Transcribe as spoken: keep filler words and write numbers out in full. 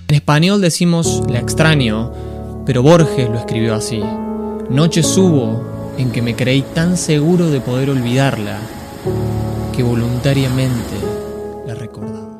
En español decimos la extraño, pero Borges lo escribió así. Noches hubo en que me creí tan seguro de poder olvidarla que voluntariamente la recordaba.